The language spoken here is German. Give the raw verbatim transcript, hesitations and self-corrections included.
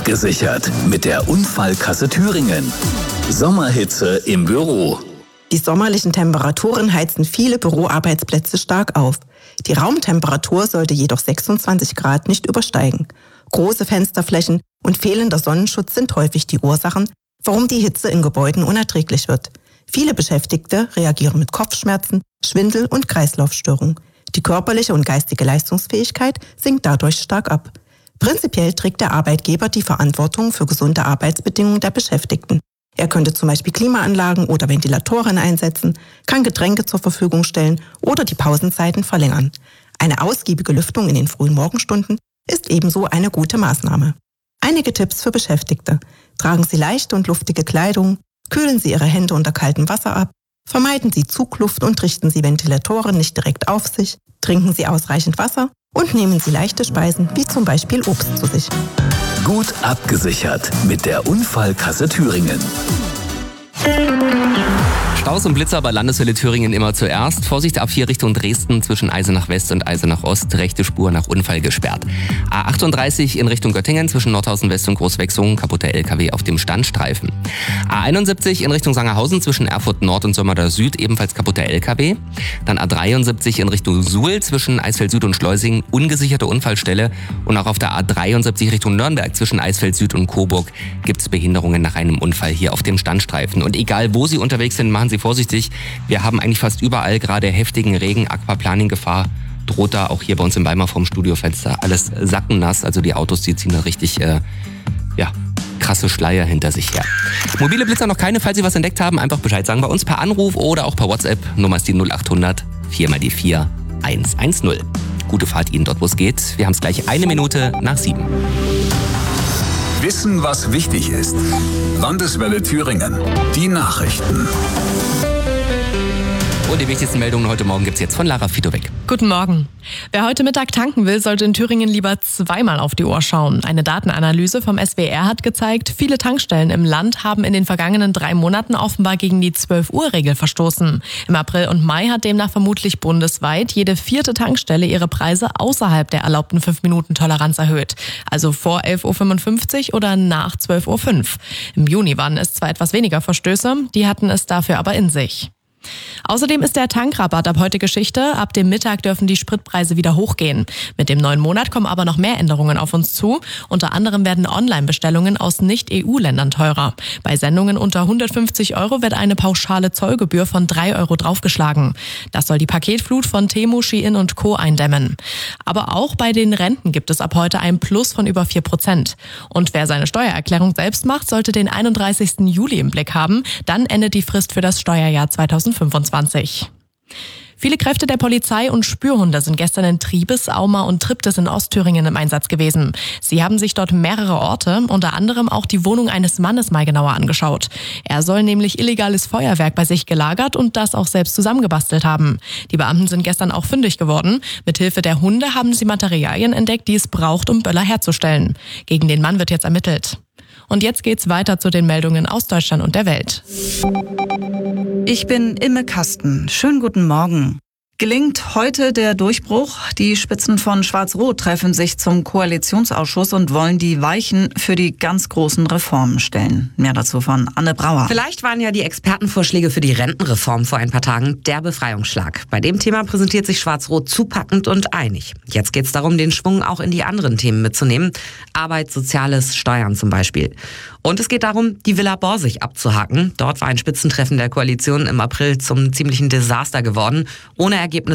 abgesichert mit der Unfallkasse Thüringen. Sommerhitze im Büro. Die sommerlichen Temperaturen heizen viele Büroarbeitsplätze stark auf. Die Raumtemperatur sollte jedoch sechsundzwanzig Grad nicht übersteigen. Große Fensterflächen und fehlender Sonnenschutz sind häufig die Ursachen, warum die Hitze in Gebäuden unerträglich wird. Viele Beschäftigte reagieren mit Kopfschmerzen, Schwindel und Kreislaufstörungen. Die körperliche und geistige Leistungsfähigkeit sinkt dadurch stark ab. Prinzipiell trägt der Arbeitgeber die Verantwortung für gesunde Arbeitsbedingungen der Beschäftigten. Er könnte zum Beispiel Klimaanlagen oder Ventilatoren einsetzen, kann Getränke zur Verfügung stellen oder die Pausenzeiten verlängern. Eine ausgiebige Lüftung in den frühen Morgenstunden ist ebenso eine gute Maßnahme. Einige Tipps für Beschäftigte. Tragen Sie leichte und luftige Kleidung, kühlen Sie Ihre Hände unter kaltem Wasser ab, vermeiden Sie Zugluft und richten Sie Ventilatoren nicht direkt auf sich, trinken Sie ausreichend Wasser und nehmen Sie leichte Speisen wie zum Beispiel Obst zu sich. Gut abgesichert mit der Unfallkasse Thüringen. Staus und Blitzer bei Landeshölle Thüringen immer zuerst. Vorsicht, A vier Richtung Dresden zwischen Eisenach West und Eisenach Ost. Rechte Spur nach Unfall gesperrt. A achtunddreißig in Richtung Göttingen zwischen Nordhausen West und Großwechsung. Kaputter L K W auf dem Standstreifen. A einundsiebzig in Richtung Sangerhausen zwischen Erfurt Nord und Sömmerda Süd. Ebenfalls kaputter L K W. Dann A dreiundsiebzig in Richtung Suhl zwischen Eisfeld Süd und Schleusing. Ungesicherte Unfallstelle. Und auch auf der A dreiundsiebzig Richtung Nürnberg zwischen Eisfeld Süd und Coburg gibt es Behinderungen nach einem Unfall hier auf dem Standstreifen. Und egal wo Sie unterwegs sind, machen Sie vorsichtig. Wir haben eigentlich fast überall gerade heftigen Regen, Aquaplaning-Gefahr droht da auch hier bei uns in Weimar vorm Studiofenster. Alles sackennass, also die Autos, die ziehen da richtig, äh, ja, krasse Schleier hinter sich her. Mobile Blitzer noch keine, falls Sie was entdeckt haben, einfach Bescheid sagen bei uns per Anruf oder auch per WhatsApp. Nummer ist die null achthundert vier mal die vier eins eins null. Gute Fahrt Ihnen dort, wo es geht. Wir haben es gleich eine Minute nach sieben. Wissen, was wichtig ist. Landeswelle Thüringen. Die Nachrichten. Und die wichtigsten Meldungen heute Morgen gibt's jetzt von Lara Fitowek. Guten Morgen. Wer heute Mittag tanken will, sollte in Thüringen lieber zweimal auf die Uhr schauen. Eine Datenanalyse vom S W R hat gezeigt, viele Tankstellen im Land haben in den vergangenen drei Monaten offenbar gegen die zwölf-Uhr-Regel verstoßen. Im April und Mai hat demnach vermutlich bundesweit jede vierte Tankstelle ihre Preise außerhalb der erlaubten fünf Minuten Toleranz erhöht. Also vor elf Uhr fünfundfünfzig oder nach zwölf Uhr fünf. Im Juni waren es zwar etwas weniger Verstöße, die hatten es dafür aber in sich. Außerdem ist der Tankrabatt ab heute Geschichte. Ab dem Mittag dürfen die Spritpreise wieder hochgehen. Mit dem neuen Monat kommen aber noch mehr Änderungen auf uns zu. Unter anderem werden Online-Bestellungen aus Nicht-E U-Ländern teurer. Bei Sendungen unter hundertfünfzig Euro wird eine pauschale Zollgebühr von drei Euro draufgeschlagen. Das soll die Paketflut von Temu, Shein und Co. eindämmen. Aber auch bei den Renten gibt es ab heute ein Plus von über vier Prozent. Und wer seine Steuererklärung selbst macht, sollte den einunddreißigsten Juli im Blick haben. Dann endet die Frist für das Steuerjahr zweitausendfünfundzwanzig. Viele Kräfte der Polizei und Spürhunde sind gestern in Triebes, Auma und Triptis in Ostthüringen im Einsatz gewesen. Sie haben sich dort mehrere Orte, unter anderem auch die Wohnung eines Mannes, mal genauer angeschaut. Er soll nämlich illegales Feuerwerk bei sich gelagert und das auch selbst zusammengebastelt haben. Die Beamten sind gestern auch fündig geworden. Mithilfe der Hunde haben sie Materialien entdeckt, die es braucht, um Böller herzustellen. Gegen den Mann wird jetzt ermittelt. Und jetzt geht's weiter zu den Meldungen aus Deutschland und der Welt. Ich bin Imme Kasten. Schönen guten Morgen. Gelingt heute der Durchbruch? Die Spitzen von Schwarz-Rot treffen sich zum Koalitionsausschuss und wollen die Weichen für die ganz großen Reformen stellen. Mehr dazu von Anne Brauer. Vielleicht waren ja die Expertenvorschläge für die Rentenreform vor ein paar Tagen der Befreiungsschlag. Bei dem Thema präsentiert sich Schwarz-Rot zupackend und einig. Jetzt geht es darum, den Schwung auch in die anderen Themen mitzunehmen. Arbeit, Soziales, Steuern zum Beispiel. Und es geht darum, die Villa Borsig abzuhaken. Dort war ein Spitzentreffen der Koalition im April zum ziemlichen Desaster geworden. Ohne Ergebnis